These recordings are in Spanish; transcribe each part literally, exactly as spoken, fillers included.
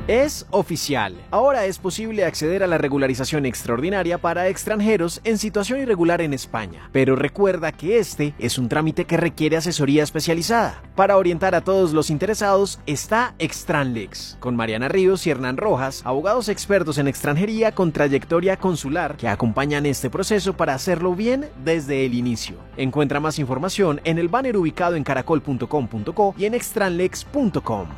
Es oficial. Ahora es posible acceder a la regularización extraordinaria para extranjeros en situación irregular en España. Pero recuerda que este es un trámite que requiere asesoría especializada. Para orientar a todos los interesados está Extranlex, con Mariana Ríos y Hernán Rojas, abogados expertos en extranjería con trayectoria consular que acompañan este proceso para hacerlo bien desde el inicio. Encuentra más información en el banner ubicado en caracol punto com punto co y en extranlex punto com.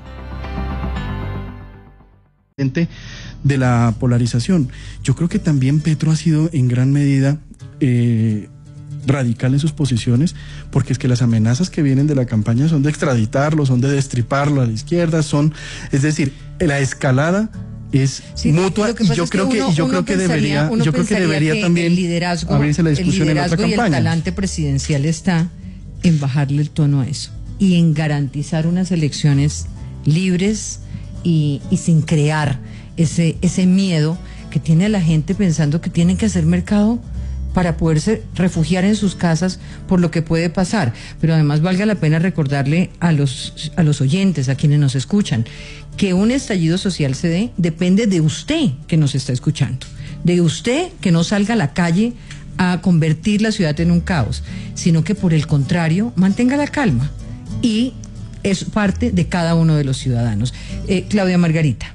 De la polarización. Yo creo que también Petro ha sido en gran medida eh, radical en sus posiciones, porque es que las amenazas que vienen de la campaña son de extraditarlo, son de destriparlo a la izquierda, son, es decir, la escalada es sí, mutua y yo creo que, que yo creo que debería, yo creo que debería que también liderazgo, abrirse la discusión el en otra campaña. Y el talante presidencial está en bajarle el tono a eso y en garantizar unas elecciones libres y, y sin crear ese, ese miedo que tiene la gente pensando que tienen que hacer mercado para poderse refugiar en sus casas por lo que puede pasar. Pero además valga la pena recordarle a los, a los oyentes, a quienes nos escuchan, que un estallido social se dé depende de usted que nos está escuchando, de usted que no salga a la calle a convertir la ciudad en un caos, sino que por el contrario mantenga la calma, y es parte de cada uno de los ciudadanos. Eh, Claudia Margarita.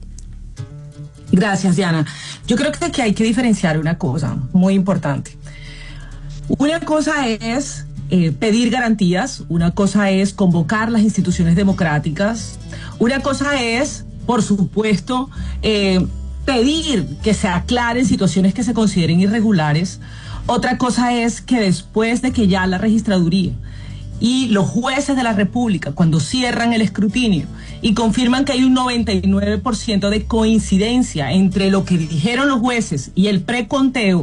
Gracias, Diana. Yo creo que aquí hay que diferenciar una cosa muy importante. Una cosa es eh, pedir garantías, una cosa es convocar las instituciones democráticas, una cosa es, por supuesto, eh, pedir que se aclaren situaciones que se consideren irregulares. Otra cosa es que después de que ya la registraduría y los jueces de la República, cuando cierran el escrutinio y confirman que hay un noventa y nueve por ciento de coincidencia entre lo que dijeron los jueces y el preconteo,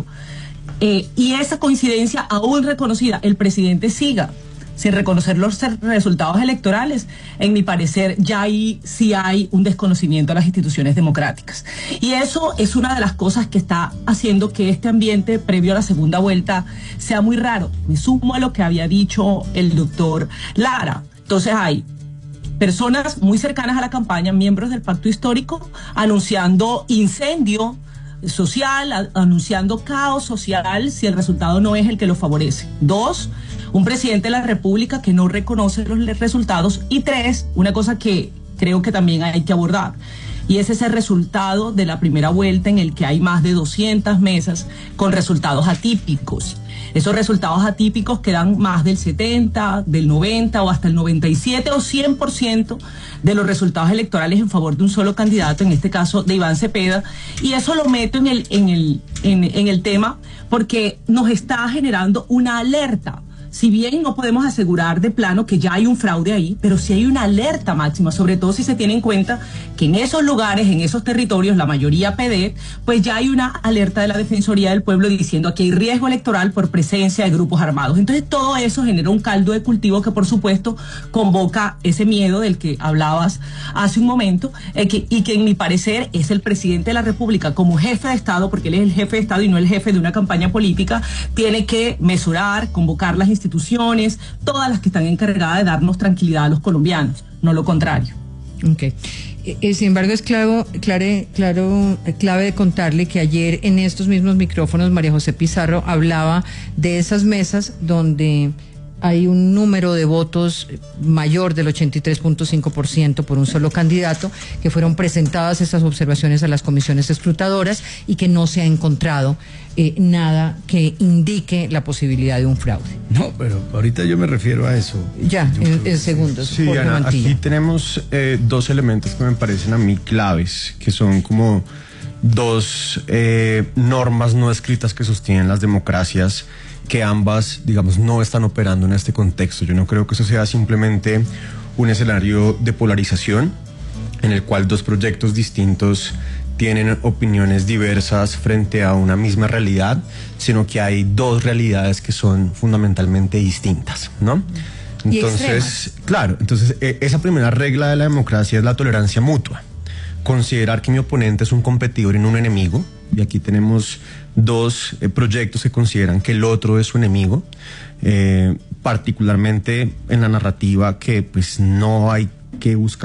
eh, y esa coincidencia aún reconocida, el presidente siga sin reconocer los resultados electorales, en mi parecer ya ahí sí hay un desconocimiento de las instituciones democráticas. Y eso es una de las cosas que está haciendo que este ambiente previo a la segunda vuelta sea muy raro. Me sumo a lo que había dicho el doctor Lara. Entonces hay personas muy cercanas a la campaña, miembros del pacto histórico, anunciando incendio social, a, anunciando caos social si el resultado no es el que lo favorece. Dos, un presidente de la República que no reconoce los resultados. Y tres, una cosa que creo que también hay que abordar, y es ese resultado de la primera vuelta en el que hay más de doscientas mesas con resultados atípicos. Esos resultados atípicos que dan más del setenta, del noventa o hasta el noventa y siete o cien por ciento de los resultados electorales en favor de un solo candidato, en este caso de Iván Cepeda. Y eso lo meto en el, en el, en, en el tema porque nos está generando una alerta. Si bien no podemos asegurar de plano que ya hay un fraude ahí, pero sí hay una alerta máxima, sobre todo si se tiene en cuenta que en esos lugares, en esos territorios, la mayoría P D, pues ya hay una alerta de la Defensoría del Pueblo diciendo que hay riesgo electoral por presencia de grupos armados. Entonces todo eso genera un caldo de cultivo que por supuesto convoca ese miedo del que hablabas hace un momento, eh, que, y que en mi parecer es el presidente de la República como jefe de Estado, porque él es el jefe de Estado y no el jefe de una campaña política, tiene que mesurar, convocar las instituciones instituciones, todas las que están encargadas de darnos tranquilidad a los colombianos, no lo contrario. Okay. Eh, sin embargo, es claro, clave, claro, clave de contarle que ayer en estos mismos micrófonos María José Pizarro hablaba de esas mesas donde hay un número de votos mayor del ochenta y tres punto cinco por ciento por un solo candidato, que fueron presentadas esas observaciones a las comisiones escrutadoras y que no se ha encontrado eh, nada que indique la posibilidad de un fraude. No, pero ahorita yo me refiero a eso. Ya, yo en, en segundos. Sí, Ana, aquí tenemos eh, dos elementos que me parecen a mí claves, que son como dos eh, normas no escritas que sostienen las democracias, que ambas, digamos, no están operando en este contexto. Yo no creo que eso sea simplemente un escenario de polarización en el cual dos proyectos distintos tienen opiniones diversas frente a una misma realidad, sino que hay dos realidades que son fundamentalmente distintas, ¿no? Entonces, claro, entonces eh, esa primera regla de la democracia es la tolerancia mutua. Considerar que mi oponente es un competidor y no un enemigo, y aquí tenemos dos eh, proyectos que consideran que el otro es su enemigo, eh, particularmente en la narrativa que pues no hay que buscar